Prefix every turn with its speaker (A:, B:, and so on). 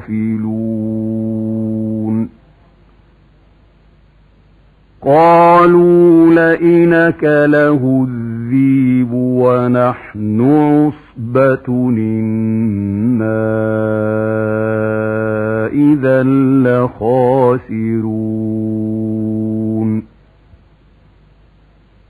A: غافلون قالوا لئن أكله الذئب ونحن عصبة إنا إذا لخاسرون